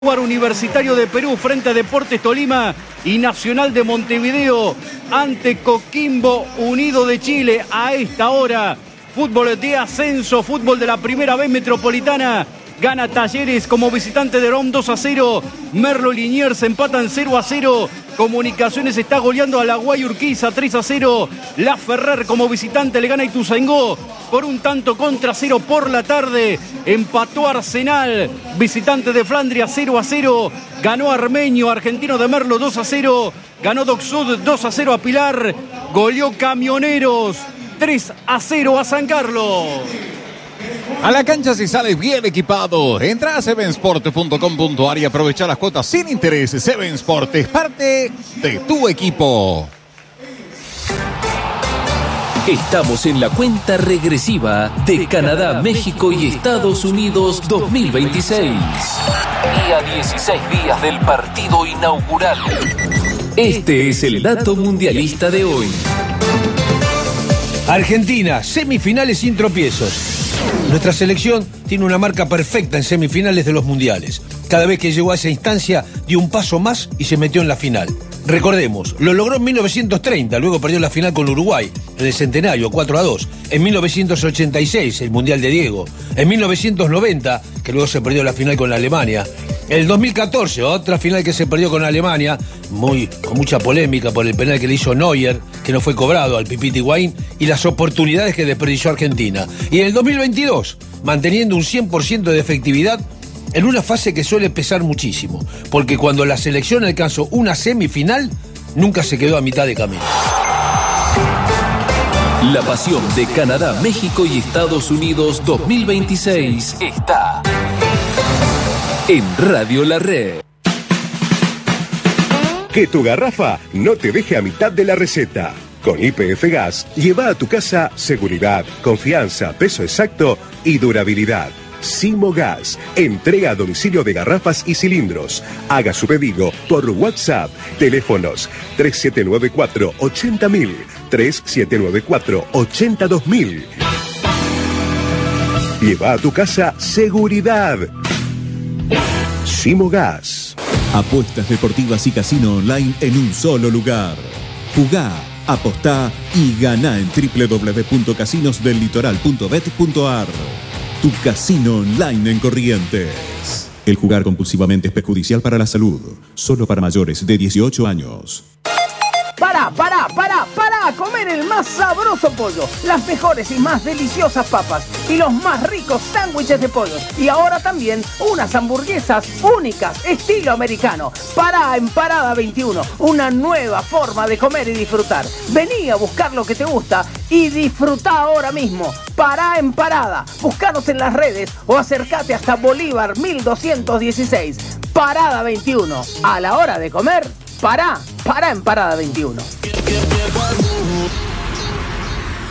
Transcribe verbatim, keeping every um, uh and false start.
Universitario de Perú frente a Deportes Tolima y Nacional de Montevideo ante Coquimbo Unido de Chile. A esta hora, fútbol de ascenso, fútbol de la primera B metropolitana. Gana Talleres como visitante de Rom dos a cero. Merlo y Liniers empatan cero a cero. Comunicaciones está goleando a la Guayurquiza tres a cero. La Ferrer como visitante le gana a Ituzaingó por un tanto contra cero por la tarde. Empató Arsenal, visitante de Flandria cero a cero. Ganó Armenio, argentino de Merlo dos a cero. Ganó Docsud dos a cero a Pilar. Goleó Camioneros tres a cero a San Carlos. A la cancha si sales bien equipado. Entra a seven sport punto com punto a r y aprovecha las cuotas sin interés. Seven Sport es parte de tu equipo. Estamos en la cuenta regresiva de Canadá, México y Estados Unidos dos mil veintiséis. Y a dieciséis días del partido inaugural. Este es el dato mundialista de hoy. Argentina, semifinales sin tropiezos. Nuestra selección tiene una marca perfecta en semifinales de los mundiales. Cada vez que llegó a esa instancia, dio un paso más y se metió en la final. Recordemos, lo logró en mil novecientos treinta, luego perdió la final con Uruguay, en el centenario, cuatro a dos. En mil novecientos ochenta y seis, el Mundial de Diego. En mil novecientos noventa, que luego se perdió la final con Alemania. En el dos mil catorce, otra final que se perdió con Alemania, muy, con mucha polémica por el penal que le hizo Neuer, que no fue cobrado al Pipita Higuaín, y las oportunidades que desperdició Argentina. Y en el dos mil veintidós, manteniendo un cien por ciento de efectividad, en una fase que suele pesar muchísimo, porque cuando la selección alcanzó una semifinal, nunca se quedó a mitad de camino. La pasión de Canadá, México y Estados Unidos dos mil veintiséis está en Radio La Red. Que tu garrafa no te deje a mitad de la receta. Con Y P F Gas, lleva a tu casa seguridad, confianza, peso exacto y durabilidad. Simo Gas, entrega a domicilio de garrafas y cilindros. Haga su pedido por WhatsApp. Teléfonos tres siete nueve cuatro, ochenta mil, tres siete nueve cuatro, ochenta dos mil. Lleva a tu casa seguridad. Simo Gas. Apuestas deportivas y casino online en un solo lugar. Jugá, apostá y ganá en doble u doble u doble u punto casinos del litoral punto bet punto a r. Tu casino online en Corrientes. El jugar compulsivamente es perjudicial para la salud. Solo para mayores de dieciocho años. Para, para, para, para comer el más sabroso pollo, las mejores y más deliciosas papas y los más ricos sándwiches de pollo. Y ahora también unas hamburguesas únicas, estilo americano. Pará en Parada veintiuno, una nueva forma de comer y disfrutar. Vení a buscar lo que te gusta y disfrutá ahora mismo. Pará en Parada, buscanos en las redes o acércate hasta Bolívar mil doscientos dieciséis. Parada veintiuno, a la hora de comer, pará, pará en Parada veintiuno.